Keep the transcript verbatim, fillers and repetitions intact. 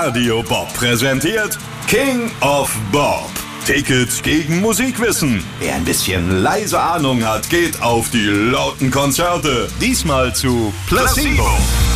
Radio Bob präsentiert King of Bob. Tickets gegen Musikwissen. Wer ein bisschen leise Ahnung hat, geht auf die lauten Konzerte. Diesmal zu Placebo.